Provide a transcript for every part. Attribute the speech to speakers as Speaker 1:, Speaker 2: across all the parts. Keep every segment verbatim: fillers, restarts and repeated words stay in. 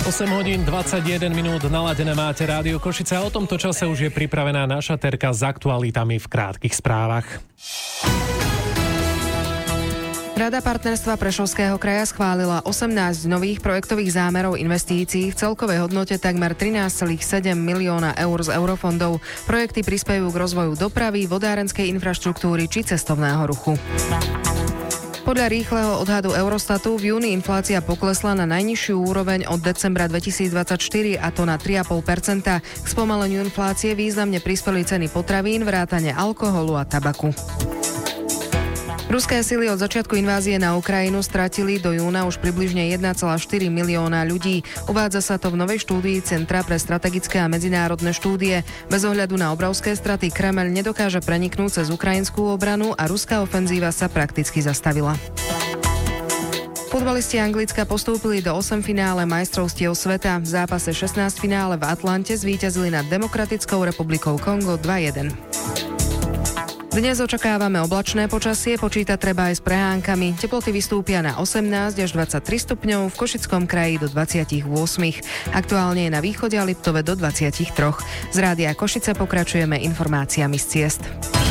Speaker 1: osem hodín dvadsaťjeden minút naladené máte Rádio Košice a o tomto čase už je pripravená naša terka s aktualitami v krátkych správach.
Speaker 2: Rada partnerstva Prešovského kraja schválila osemnásť nových projektových zámerov investícií v celkovej hodnote takmer trinásť celá sedem milióna eur z eurofondov. Projekty prispejú k rozvoju dopravy, vodárenskej infraštruktúry či cestovného ruchu. Podľa rýchleho odhadu Eurostatu v júni inflácia poklesla na najnižšiu úroveň od decembra dvetisícdvadsaťštyri, a to na tri celé päť percenta. K spomaleniu inflácie významne prispeli ceny potravín, vrátane alkoholu a tabaku. Ruské sily od začiatku invázie na Ukrajinu stratili do júna už približne jeden celá štyri milióna ľudí. Uvádza sa to v novej štúdii Centra pre strategické a medzinárodné štúdie. Bez ohľadu na obrovské straty Kremeľ nedokáže preniknúť cez ukrajinskú obranu a ruská ofenzíva sa prakticky zastavila. Futbalisti Anglicka postúpili do osemfinále majstrovstiev sveta. V zápase šestnásťfinále v Atlante zvíťazili nad Demokratickou republikou Kongo dva jeden. Dnes očakávame oblačné počasie, počítať treba aj s prehánkami. Teploty vystúpia na osemnásť až dvadsaťtri stupňov, v Košickom kraji do dvadsaťosem. Aktuálne je na východe a Liptove do dvadsaťtri. Z Rádia Košice pokračujeme informáciami z ciest.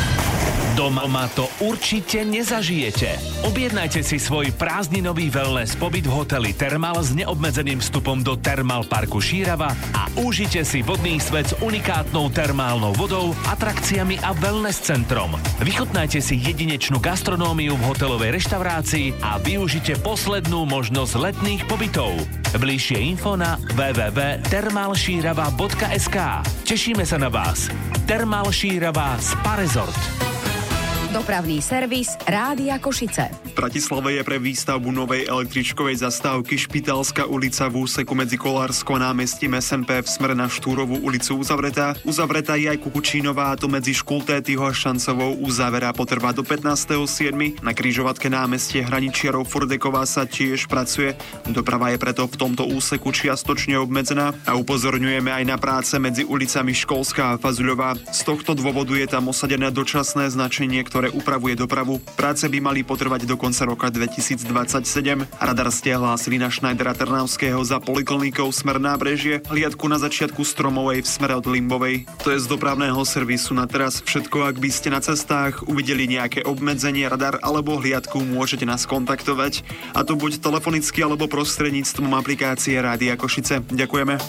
Speaker 3: Doma to určite nezažijete. Objednajte si svoj prázdninový wellness pobyt v hoteli Thermal s neobmedzeným vstupom do Thermal parku Šírava a užite si vodný svet s unikátnou termálnou vodou, atrakciami a wellness centrom. Vychutnajte si jedinečnú gastronómiu v hotelovej reštaurácii a využite poslednú možnosť letných pobytov. Bližšie info na w w w bodka thermal šírava bodka es ká. Tešíme sa na vás. Thermal Šírava Spa Resort.
Speaker 4: Dopravný servis Rádia Košice.
Speaker 5: V Bratislave je pre výstavbu novej električkovej zastávky Špitálska ulica v úseku medzi Kolárskou a námestím es en pé v smere na Štúrovú ulicu uzavretá. Uzavretá je aj Kukučínová, a to medzi Škultétyho a Šancovou. Uzavera potrvá do pätnásteho siedmeho Na križovatke námestie Hraničiarov Furdeková sa tiež pracuje. Doprava je preto v tomto úseku čiastočne obmedzená a upozorňujeme aj na práce medzi ulicami Školská a Fazuľová. Z tohto dôvodu je tam osadené dočasné značenie, ktoré upravuje dopravu. Práce by mali potrvať do konca roka dvetisícdvadsaťsedem. Radar ste hlásili na Schneidera Trnavského za Poliklinikou smer Nábrežie, hliadku na začiatku Stromovej v smere od Limbovej. To je z dopravného servisu na teraz všetko. Ak by ste na cestách uvideli nejaké obmedzenie, radar alebo hliadku, môžete nás kontaktovať. A to buď telefonicky alebo prostredníctvom aplikácie Rádia Košice. Ďakujeme.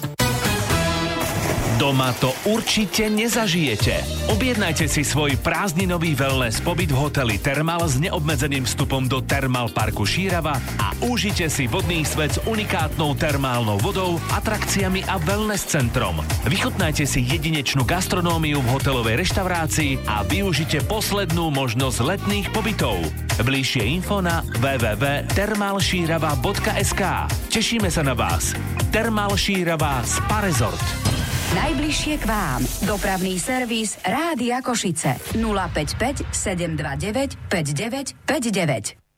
Speaker 3: Doma to určite nezažijete. Objednajte si svoj prázdninový wellness pobyt v hoteli Thermal s neobmedzeným vstupom do Thermal parku Šírava a užite si vodný svet s unikátnou termálnou vodou, atrakciami a wellness centrom. Vychutnajte si jedinečnú gastronómiu v hotelovej reštaurácii a využite poslednú možnosť letných pobytov. Bližšie info na w w w bodka thermal šírava bodka es ká. Tešíme sa na vás. Thermal Šírava Spa Resort.
Speaker 4: Najbližšie k vám. Dopravný servis Rádia Košice. nula päť päť sedem dva deväť päť deväť päť deväť.